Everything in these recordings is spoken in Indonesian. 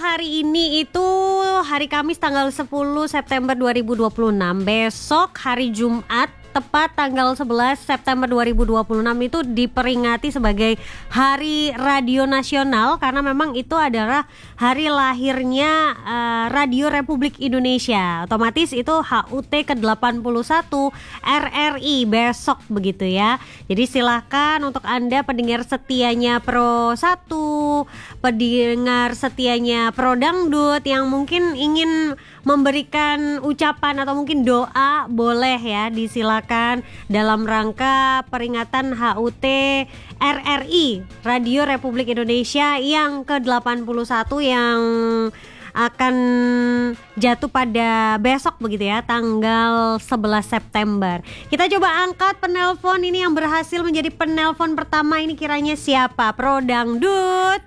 hari ini itu hari Kamis tanggal 10 September 2026. Besok hari Jumat tepat tanggal 11 September 2026 itu diperingati sebagai Hari Radio Nasional karena memang itu adalah hari lahirnya Radio Republik Indonesia. Otomatis itu HUT ke-81 RRI besok begitu ya. Jadi silakan untuk Anda pendengar setianya Pro 1, pendengar setianya Pro Dangdut yang mungkin ingin memberikan ucapan atau mungkin doa, boleh ya, disilakan dalam rangka peringatan HUT RRI Radio Republik Indonesia yang ke-81 yang akan jatuh pada besok begitu ya, tanggal 11 September. Kita coba angkat penelpon ini yang berhasil menjadi penelpon pertama, ini kiranya siapa? Pro Dangdut.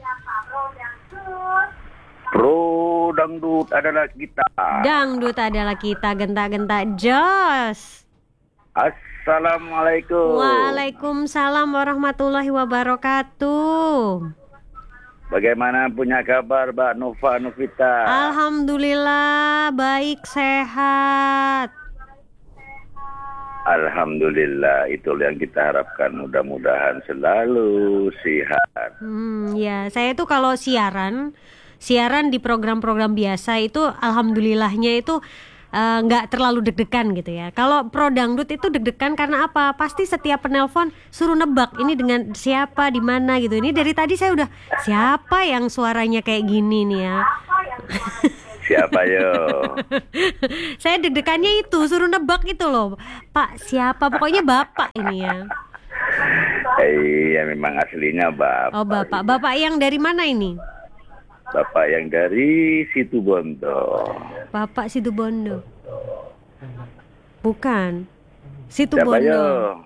Pro Dangdut adalah kita. Dangdut adalah kita, genta-genta jos. Assalamualaikum. Waalaikumsalam warahmatullahi wabarakatuh. Bagaimana punya kabar Mbak Nova Novita? Alhamdulillah baik, sehat. Alhamdulillah, itu yang kita harapkan, mudah-mudahan selalu sehat. Ya, saya tuh kalau siaran di program-program biasa itu alhamdulillahnya itu nggak terlalu deg-degan gitu ya. Kalau Pro Dangdut itu deg-degan karena apa? Pasti setiap penelpon suruh nebak ini dengan siapa, di mana gitu. Ini dari tadi saya udah siapa yang suaranya kayak gini nih ya. Siapa yo? Saya deg-degannya itu suruh nebak itu loh. Pak siapa? Pokoknya Bapak ini ya. Iya, memang aslinya Bapak. Oh Bapak. Bapak yang dari mana ini? Bapak yang dari Situbondo. Bapak Situbondo. Bukan. Situbondo.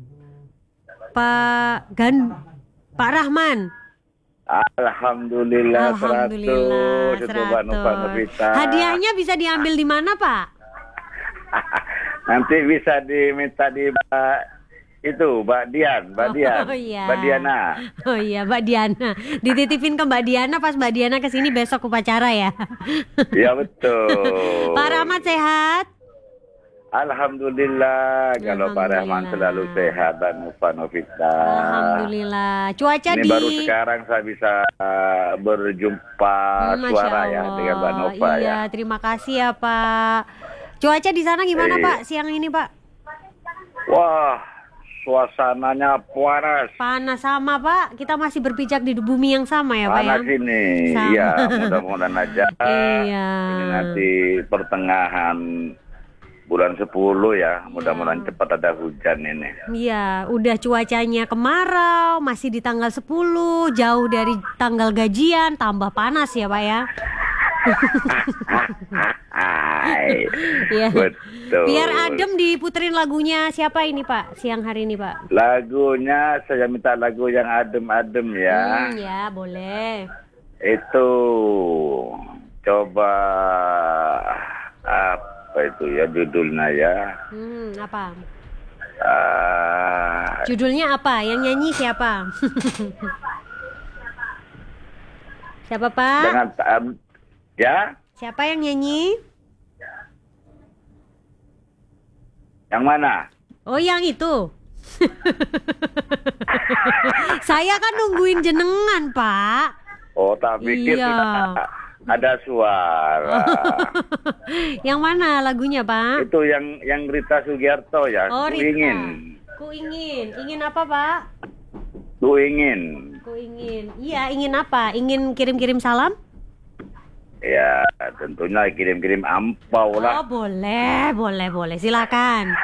Pak Rahman. Alhamdulillah, 100. Hadiahnya bisa diambil di mana, Pak? Nanti bisa diminta di Mbak Dian. Oh iya. Mbak Diana. Oh iya, Mbak Diana. Dititipin ke Mbak Diana pas Mbak Diana kesini besok upacara ya. Iya betul. Pak Rahmat sehat? Alhamdulillah. Kalau Pak Rahman selalu sehat dan Nova Novita. Alhamdulillah. Cuaca ini baru sekarang saya bisa berjumpa suara ya dengan Mbak Nova ya. Iya, terima kasih ya Pak. Cuaca di sana gimana Pak siang ini Pak? Wah, suasananya panas. Panas sama Pak. Kita masih berpijak di bumi yang sama ya Pak ya. Panas ini. Iya, mudah-mudahan aja. Iya. Ini nanti pertengahan bulan 10 ya. Mudah-mudahan cepat ada hujan ini. Iya, udah cuacanya kemarau, masih di tanggal 10, jauh dari tanggal gajian, tambah panas ya Pak ya. Ya. Betul. Biar adem diputerin lagunya siapa ini Pak siang hari ini Pak? Lagunya saya minta lagu yang adem-adem ya. Ya boleh. Itu coba apa itu ya judulnya ya? Apa? Judulnya apa? Yang nyanyi siapa? Siapa Pak? Dengan ya? Siapa yang nyanyi? Yang mana? Oh yang itu. Saya kan nungguin jenengan Pak. Oh tak pikir ada suara. Yang mana lagunya Pak? Itu yang Rita Sugiarto ya. Oh, Ku ingin. Ingin apa Pak? Ku ingin. Iya ingin apa? Ingin kirim-kirim salam? Ya tentunya kirim-kirim ampau lah. Oh boleh, silakan.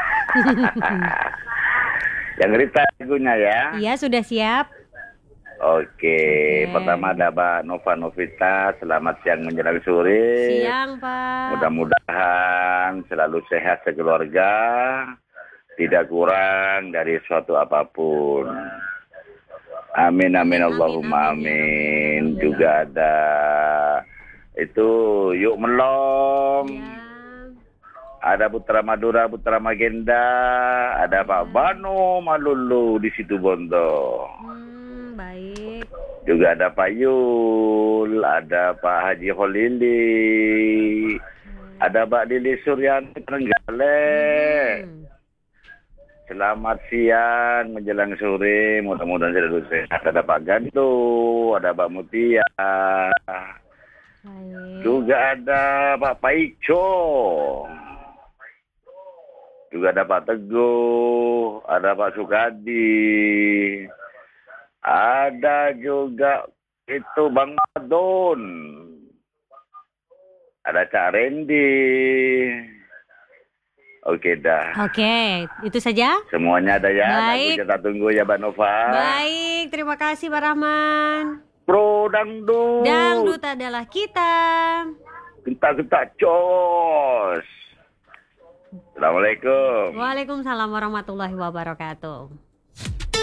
Yang Rita lagunya ya. Iya sudah siap. Oke. Pertama ada Mbak Nova Novita, selamat siang menjelang sore. Siang Pak. Mudah-mudahan selalu sehat sekeluarga, tidak kurang dari suatu apapun. Amin Allahumma amin. Juga ada itu Yuk Melong, ada Putra Madura, Putra Magenda, ada Pak Bano Malulu di Situbondo. Baik. Juga ada Pak Yul, ada Pak Haji Holili, ada Mbak Lili Suryanti Trenggalek. Selamat siang menjelang sore, mudah-mudahan selalu sehat. Ada Pak Ganto, ada Mbak Mutia, juga ada Pak Paico, juga ada Pak Teguh, ada Pak Sukadi, ada juga itu Bang Madon, ada Cak Rendi. Oke dah. Oke, itu saja. Semuanya ada ya. Baik. Kita tunggu ya Mbak Nova. Baik, terima kasih Pak Rahman. Pro dangdut. Dangdut adalah kita. Kita cos. Assalamualaikum. Waalaikumsalam warahmatullahi wabarakatuh.